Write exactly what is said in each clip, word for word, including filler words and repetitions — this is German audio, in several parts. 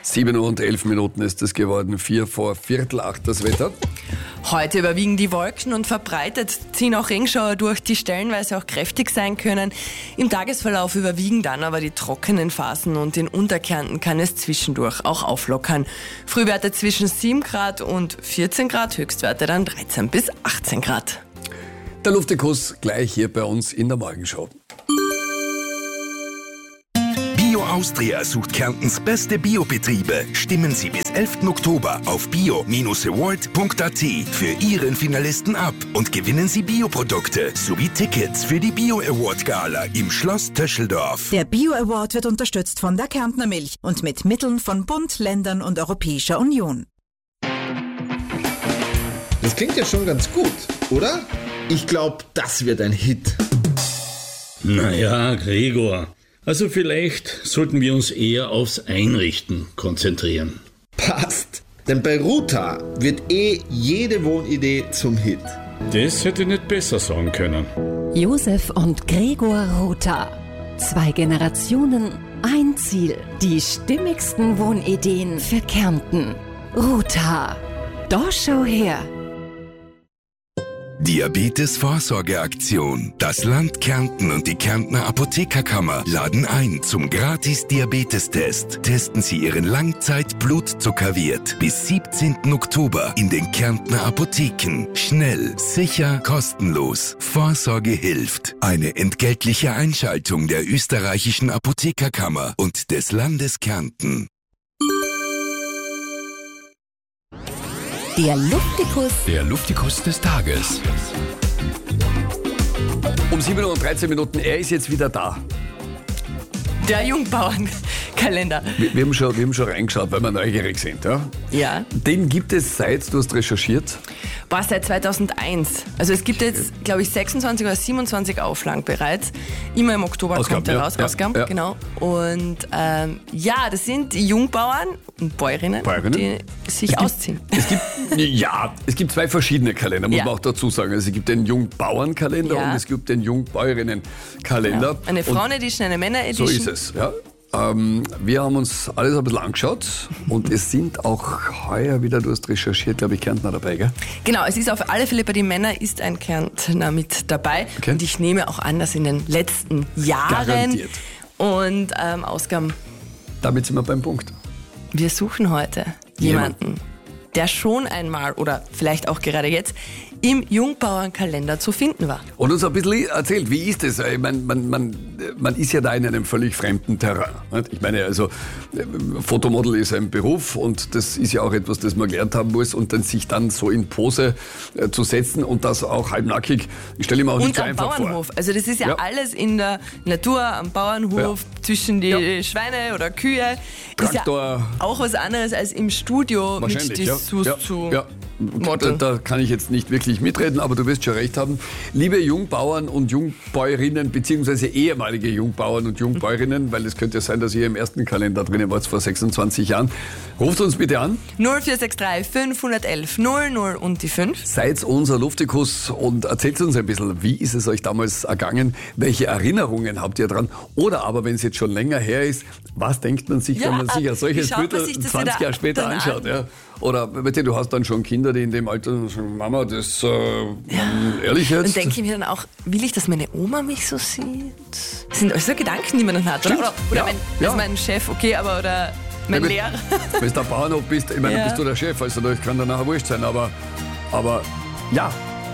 sieben Uhr und elf Minuten ist es geworden, vier vor Viertel acht das Wetter. Heute überwiegen die Wolken und verbreitet ziehen auch Regenschauer durch, die stellenweise auch kräftig sein können. Im Tagesverlauf überwiegen dann aber die trockenen Phasen und in Unterkärnten kann es zwischendurch auch auflockern. Frühwerte zwischen sieben Grad und vierzehn Grad, Höchstwerte dann dreizehn bis achtzehn Grad. Der Luftikus gleich hier bei uns in der Morgenshow. Bio Austria sucht Kärntens beste Biobetriebe. Stimmen Sie bis elften Oktober auf bio Bindestrich award Punkt a t für Ihren Finalisten ab und gewinnen Sie Bioprodukte sowie Tickets für die Bio Award Gala im Schloss Töscheldorf. Der Bio Award wird unterstützt von der Kärntner Milch und mit Mitteln von Bund, Ländern und Europäischer Union. Das klingt ja schon ganz gut, oder? Ich glaube, das wird ein Hit. Naja, Gregor. Also vielleicht sollten wir uns eher aufs Einrichten konzentrieren. Passt. Denn bei Ruta wird eh jede Wohnidee zum Hit. Das hätte ich nicht besser sagen können. Josef und Gregor Rotha. Zwei Generationen, ein Ziel. Die stimmigsten Wohnideen für Kärnten. Rotha. Da schau her. Diabetes-Vorsorgeaktion. Das Land Kärnten und die Kärntner Apothekerkammer laden ein zum Gratis-Diabetestest. Testen Sie Ihren Langzeit-Blutzuckerwert bis siebzehnten Oktober in den Kärntner Apotheken. Schnell, sicher, kostenlos. Vorsorge hilft. Eine entgeltliche Einschaltung der österreichischen Apothekerkammer und des Landes Kärnten. Der Luftikus. Der Luftikus des Tages. Um sieben Uhr und dreizehn Minuten, er ist jetzt wieder da. Der Jungbauernkalender. Wir, wir, haben schon, wir haben schon reingeschaut, weil wir neugierig sind. Ja? Ja. Den gibt es seit, du hast recherchiert? War seit zweitausendeins. Also es gibt jetzt, glaube ich, sechsundzwanzig oder siebenundzwanzig Auflagen bereits. Immer im Oktober Ausgaben, kommt er ja, raus. ja, Ausgaben, ja. genau. Und ähm, ja, das sind Jungbauern und Bäuerinnen, Bäuerinnen? die sich gibt, ausziehen. Es gibt, ja, es gibt zwei verschiedene Kalender, muss Ja. man auch dazu sagen. Also es gibt den Jungbauernkalender Ja. und es gibt den Jungbäuerinnenkalender. Ja. Eine Und Frauen-Edition, eine Männer-Edition. so ist es, ja. Ähm, wir haben uns alles ein bisschen angeschaut und es sind auch heuer wieder, du hast recherchiert, glaube ich, Kärntner dabei, gell? Genau, es ist auf alle Fälle bei den Männern ist ein Kärntner mit dabei. Okay. Und ich nehme auch an, dass in den letzten Jahren Garantiert. und ähm, Ausgaben, Damit sind wir beim Punkt. wir suchen heute jemanden, der schon einmal oder vielleicht auch gerade jetzt im Jungbauernkalender zu finden war. Und uns ein bisschen erzählt, wie ist es? Ich meine, man, man, man ist ja da in einem völlig fremden Terrain. Nicht? Ich meine, also Fotomodel ist ein Beruf und das ist ja auch etwas, das man gelernt haben muss und dann sich dann so in Pose äh, zu setzen und das auch halbnackig, ich stelle mir auch nicht Und so am einfach Bauernhof. vor. Also das ist ja, Ja. alles in der Natur, am Bauernhof, Ja. zwischen die Ja. Schweine oder Kühe. Traktor. Ist ja auch was anderes als im Studio mit Wahrscheinlich, ja. Dessous ja. zu ja. Da, modeln. da kann ich jetzt nicht wirklich mitreden, aber du wirst schon recht haben. Liebe Jungbauern und Jungbäuerinnen, beziehungsweise ehemalige Jungbauern und Jungbäuerinnen, weil es könnte ja sein, dass ihr im ersten Kalender drinnen wart vor sechsundzwanzig Jahren. Ruft uns bitte an. null vier sechs drei fünf eins eins null null und die fünf. Seid unser Luftikus und erzählt uns ein bisschen, wie ist es euch damals ergangen? Welche Erinnerungen habt ihr dran? Oder aber, wenn es jetzt schon länger her ist, was denkt man sich, Ja, wenn man sich ein wie solches schaut man Bild sich das zwanzig wieder Jahre später dann anschaut? an? Ja? Oder weißt du, du hast dann schon Kinder, die in dem Alter sagen, Mama, das äh, ehrlich jetzt? Und denke ich mir dann auch, will ich, dass meine Oma mich so sieht? Das sind alles so Gedanken, die man dann hat. Oder, oder, oder Ja, mein, ja. also mein Chef, okay, aber oder mein Ja, Lehrer. Wenn du der Bauernhof bist, ich meine, Ja. bist du der Chef, also das kann dann nachher wurscht sein, aber, aber ja,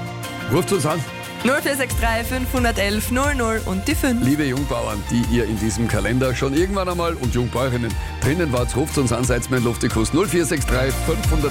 ruft uns an. null vier sechs drei fünf eins eins null null und die fünf. Liebe Jungbauern, die ihr in diesem Kalender schon irgendwann einmal und Jungbäuerinnen drinnen wart, ruft uns an, seid mein Luftikus null vier sechs drei fünf eins